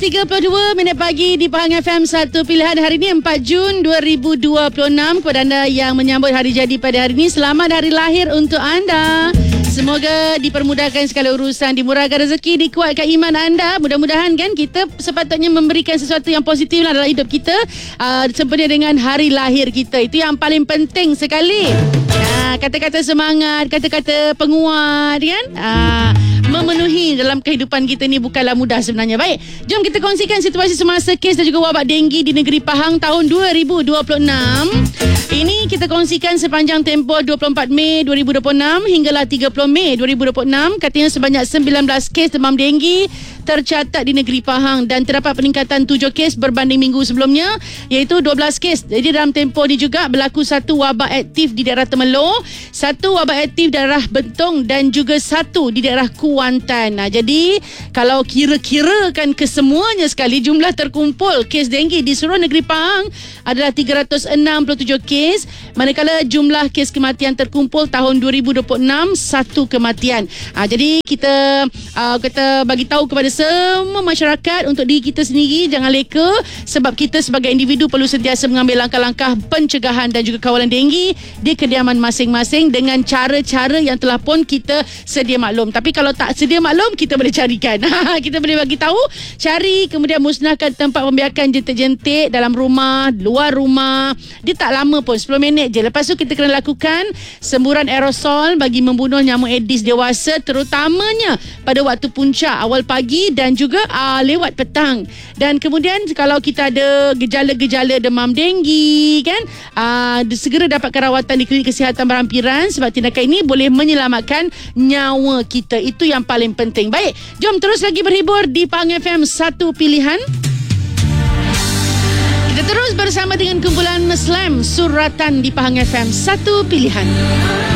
32 minit pagi di Pahang FM, satu pilihan hari ini 4 Jun 2026. Kepada anda yang menyambut hari jadi pada hari ini, selamat hari lahir untuk anda. Semoga dipermudahkan segala urusan, dimurahkan rezeki, dikuatkan iman anda. Mudah-mudahan kan kita sepatutnya memberikan sesuatu yang positif dalam hidup kita, sempena dengan hari lahir kita. Itu yang paling penting sekali. Kata-kata semangat, kata-kata penguat kan, memenuhi dalam kehidupan kita ni bukanlah mudah sebenarnya. Baik, jom kita kongsikan situasi semasa kes dan juga wabak denggi di negeri Pahang tahun 2026. Ini kita kongsikan sepanjang tempoh 24 Mei 2026 hinggalah 30 Mei 2026. Katanya sebanyak 19 kes demam denggi tercatat di negeri Pahang dan terdapat peningkatan 7 kes berbanding minggu sebelumnya, iaitu 12 kes. Jadi dalam tempoh ni juga berlaku satu wabak aktif di daerah Temelloh, satu wabak aktif daerah Bentong dan juga satu di daerah Kuantan. Jadi kalau kira-kirakan kesemuanya sekali, jumlah terkumpul kes denggi di seluruh negeri Pahang adalah 367 kes, manakala jumlah kes kematian terkumpul tahun 2026 satu kematian. Jadi kita bagi tahu kepada semua masyarakat, untuk diri kita sendiri jangan leka, sebab kita sebagai individu perlu sentiasa mengambil langkah-langkah pencegahan dan juga kawalan denggi di kediaman masing-masing dengan cara-cara yang telah pun kita sedia maklum. Tapi kalau tak sedia maklum, kita boleh carikan. Kita boleh bagi tahu, cari, kemudian musnahkan tempat pembiakan jentik-jentik dalam rumah, luar rumah. Dia tak lama pun, 10 minit je. Lepas tu kita kena lakukan semburan aerosol bagi membunuh nyamuk Aedes dewasa, terutamanya pada waktu puncak awal pagi dan juga lewat petang. Dan kemudian kalau kita ada gejala-gejala demam denggi kan, segera dapatkan rawatan di klinik kesihatan berhampiran, sebab tindakan ini boleh menyelamatkan nyawa kita. Itu yang paling penting. Baik, jom terus lagi berhibur di Pahang FM, satu pilihan. Kita terus bersama dengan kumpulan Slam Suratan di Pahang FM, satu pilihan.